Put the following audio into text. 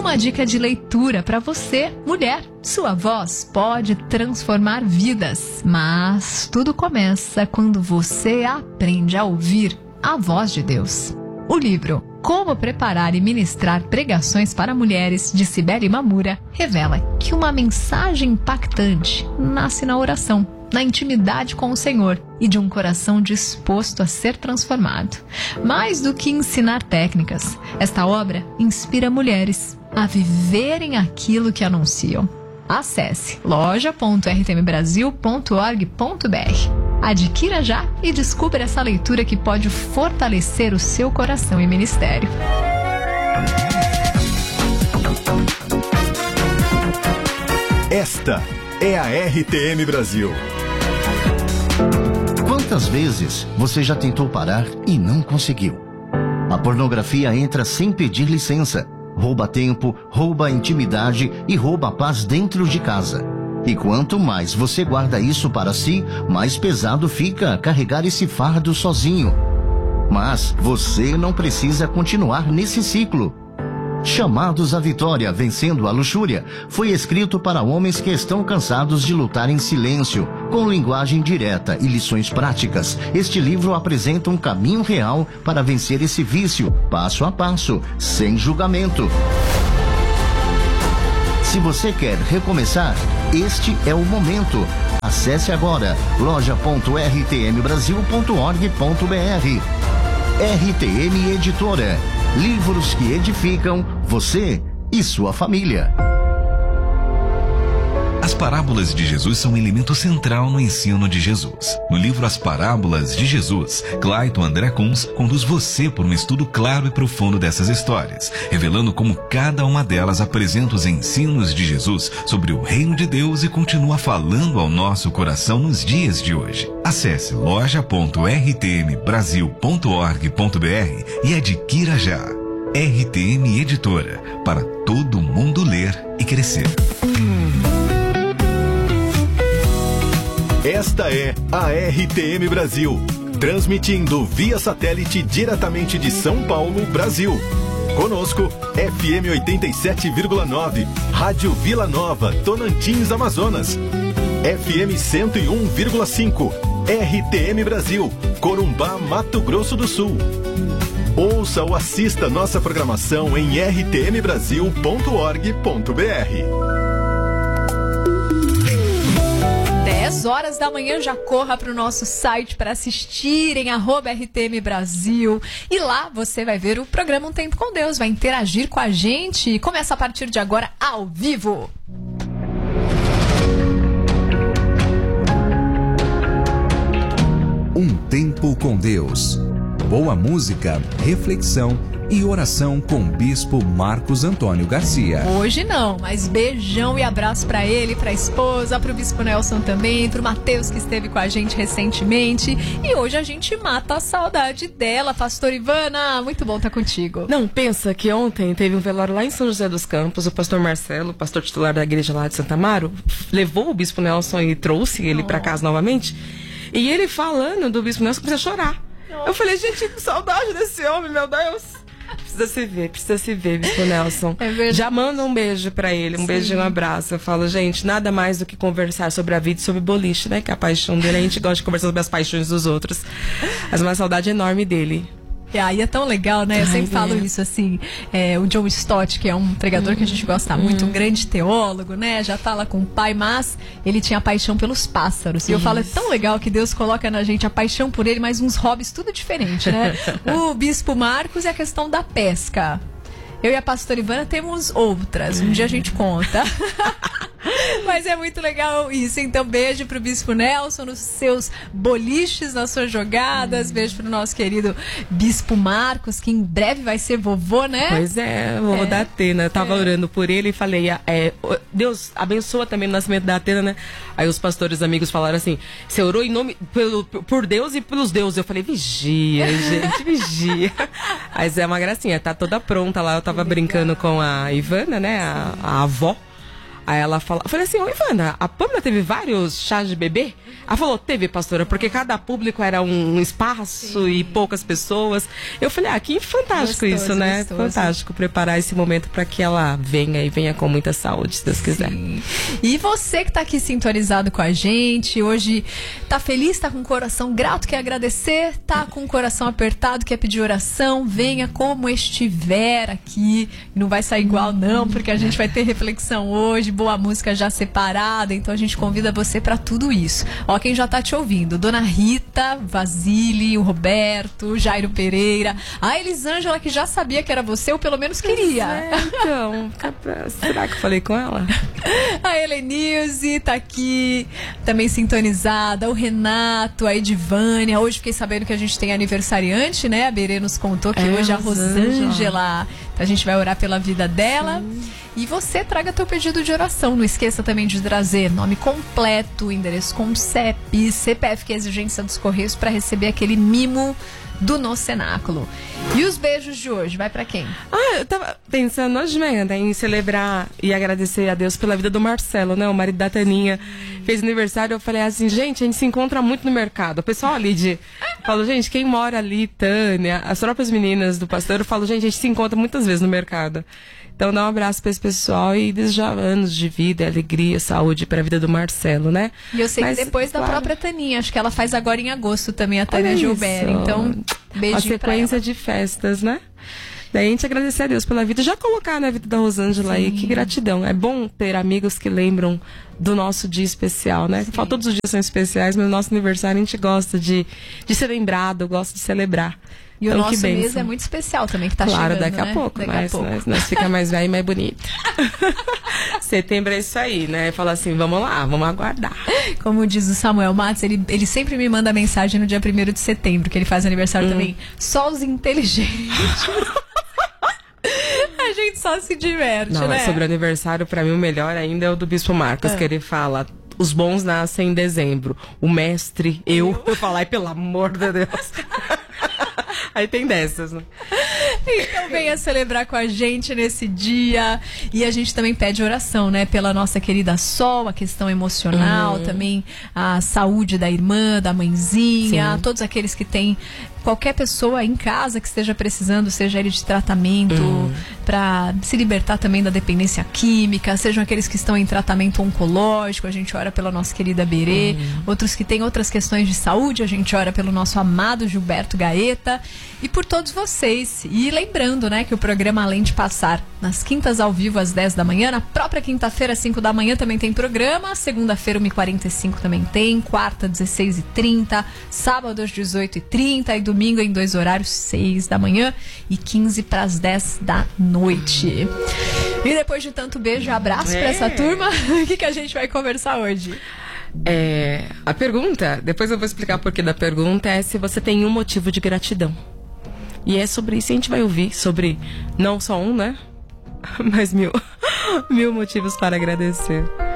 uma dica de leitura para você, mulher. Sua voz pode transformar vidas, mas tudo começa quando você aprende a ouvir a voz de Deus. O livro Como Preparar e Ministrar Pregações para Mulheres, de Cibele Mamura, revela que uma mensagem impactante nasce na oração, na intimidade com o Senhor e de um coração disposto a ser transformado. Mais do que ensinar técnicas, esta obra inspira mulheres a viverem aquilo que anunciam. Acesse loja.rtmbrasil.org.br. Adquira já e descubra essa leitura que pode fortalecer o seu coração e ministério. Esta é a RTM Brasil. Quantas vezes você já tentou parar e não conseguiu? A pornografia entra sem pedir licença, rouba tempo, rouba a intimidade e rouba a paz dentro de casa. E quanto mais você guarda isso para si, mais pesado fica carregar esse fardo sozinho. Mas você não precisa continuar nesse ciclo. Chamados à Vitória, Vencendo a Luxúria, foi escrito para homens que estão cansados de lutar em silêncio, com linguagem direta e lições práticas. Este livro apresenta um caminho real para vencer esse vício, passo a passo, sem julgamento. Se você quer recomeçar, este é o momento. Acesse agora loja.rtmbrasil.org.br. RTM Editora. Livros que edificam você e sua família. As parábolas de Jesus são um elemento central no ensino de Jesus. No livro As Parábolas de Jesus, Clayton André Kunz conduz você por um estudo claro e profundo dessas histórias, revelando como cada uma delas apresenta os ensinos de Jesus sobre o reino de Deus e continua falando ao nosso coração nos dias de hoje. Acesse loja.rtmbrasil.org.br e adquira já. RTM Editora, para todo mundo ler e crescer. Esta é a RTM Brasil, transmitindo via satélite diretamente de São Paulo, Brasil. Conosco, FM 87,9, Rádio Vila Nova, Tonantins, Amazonas. FM 101,5, RTM Brasil, Corumbá, Mato Grosso do Sul. Ouça ou assista nossa programação em rtmbrasil.org.br. 10 horas da manhã, já corra para o nosso site para assistirem @RTM Brasil, e lá você vai ver o programa Um Tempo com Deus, vai interagir com a gente e começa a partir de agora ao vivo. Um Tempo com Deus. Boa música, reflexão e oração com o Bispo Marcos Antônio Garcia. Hoje não, mas beijão e abraço pra ele, pra esposa, pro Bispo Nelson também, pro Mateus que esteve com a gente recentemente. E hoje a gente mata a saudade dela, Pastor Ivana. Muito bom estar contigo. Não, pensa que ontem teve um velório lá em São José dos Campos. O pastor Marcelo, pastor titular da igreja lá de Santa Amaro, levou o Bispo Nelson e trouxe ele pra casa novamente. E ele falando do Bispo Nelson, começou a chorar. Eu falei, gente, que saudade desse homem, meu Deus. Precisa se ver, Bispo Nelson. Já manda um beijo pra ele, um beijo e um abraço. Eu falo, gente, nada mais do que conversar sobre a vida e sobre boliche, né? Que é a paixão dele. A gente gosta de conversar sobre as paixões dos outros. Mas uma saudade enorme dele. E aí é tão legal, né? Eu sempre falo isso, assim, o John Stott, que é um pregador que a gente gosta muito, um grande teólogo, né? Já tá lá com o pai, mas ele tinha paixão pelos pássaros. E eu falo, é tão legal que Deus coloca na gente a paixão por ele, mas uns hobbies tudo diferente, né? O Bispo Marcos é a questão da pesca. Eu e a pastora Ivana temos outras, um dia a gente conta. Mas é muito legal isso. Então, beijo pro Bispo Nelson nos seus boliches, nas suas jogadas. Beijo pro nosso querido Bispo Marcos, que em breve vai ser vovô, né? Pois é, vovô da Atena. Eu tava orando por ele e falei, Deus abençoa também o nascimento da Atena, né? Aí os pastores amigos falaram assim, você orou em nome, por Deus e pelos deuses. Eu falei, vigia, gente, vigia. Mas é uma gracinha, tá toda pronta lá. Eu tava brincando com a Ivana, né? A avó. Aí ela falou, eu falei assim, oi, Ivana, a Pâmela teve vários chás de bebê? Ela falou, teve, pastora, porque cada público era um espaço e poucas pessoas. Eu falei, que fantástico isso, né? Gostoso. Fantástico preparar esse momento para que ela venha e venha com muita saúde, se Deus quiser. E você que tá aqui sintonizado com a gente, hoje tá feliz, tá com o coração grato, quer agradecer, tá com o coração apertado, quer pedir oração, venha como estiver aqui. Não vai sair igual não, porque a gente vai ter reflexão hoje, boa música já separada, então a gente convida você para tudo isso. Ó, quem já tá te ouvindo, Dona Rita, Vasile, o Roberto, Jairo Pereira, a Elisângela, que já sabia que era você, ou pelo menos queria. Então, será que eu falei com ela? A Helenilze tá aqui, também sintonizada, o Renato, a Edivânia. Hoje fiquei sabendo que a gente tem aniversariante, né? A Berê nos contou que hoje é a Rosângela. Então a gente vai orar pela vida dela. E você traga teu pedido de oração. Não esqueça também de trazer nome completo, endereço com CEP, CPF, que é a exigência dos Correios, para receber aquele mimo do No Cenáculo. E os beijos de hoje, vai pra quem? Eu tava pensando hoje de manhã, né, em celebrar e agradecer a Deus pela vida do Marcelo, né? O marido da Taninha fez aniversário. Eu falei assim, gente, a gente se encontra muito no mercado. O pessoal ali falou, gente, quem mora ali, Tânia, as próprias meninas do pastor, eu falo, gente, a gente se encontra muitas vezes no mercado. Então dá um abraço para esse pessoal e desejar anos de vida, alegria, saúde para a vida do Marcelo, né? E eu sei que depois da própria Taninha, acho que ela faz agora em agosto também, a Tânia Gilberto. Então, beijinho uma sequência de festas, né? Daí a gente agradecer a Deus pela vida, já colocar na vida da Rosângela aí, que gratidão. É bom ter amigos que lembram do nosso dia especial, né? Todos os dias são especiais, mas no nosso aniversário a gente gosta de ser lembrado, gosta de celebrar. E então, o nosso mês é muito especial também, que tá chegando, daqui a pouco, nós fica mais velho e mais bonita. Setembro é isso aí, né? Fala assim, vamos lá, vamos aguardar. Como diz o Samuel Matos, ele sempre me manda mensagem no dia 1º de setembro, que ele faz aniversário também. Só os inteligentes. A gente só se diverte, né? Mas sobre o aniversário, pra mim o melhor ainda é o do Bispo Marcos, que ele fala... Os bons nascem em dezembro. O mestre, eu falo, ai, pelo amor de Deus. Aí tem dessas, né? Então venha celebrar com a gente nesse dia. E a gente também pede oração, né? Pela nossa querida Sol, a questão emocional, também a saúde da irmã, da mãezinha, todos aqueles que têm qualquer pessoa em casa que esteja precisando, seja ele de tratamento, para se libertar também da dependência química, sejam aqueles que estão em tratamento oncológico, a gente ora pela nossa querida Berê, outros que têm outras questões de saúde, a gente ora pelo nosso amado Gilberto Gaeta e por todos vocês. E lembrando, né, que o programa, além de passar nas quintas ao vivo às 10 da manhã, na própria quinta-feira às 5 da manhã também tem programa, segunda-feira 1h45 também tem, quarta 16h30, sábado às 18h30 e domingo em 2 horários, 6 da manhã e 15 para as 10 da noite. E depois de tanto beijo e abraço para essa turma, o que a gente vai conversar hoje? A pergunta, depois eu vou explicar o porquê da pergunta, é se você tem um motivo de gratidão. E é sobre isso que a gente vai ouvir, sobre não só um, né? Mas mil motivos para agradecer.